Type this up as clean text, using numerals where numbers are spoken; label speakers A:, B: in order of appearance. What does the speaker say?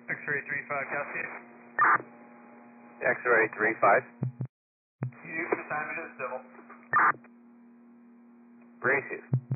A: X-ray 35 Cascade.
B: X-ray 35.
A: Use assignment is civil.
B: Gracious.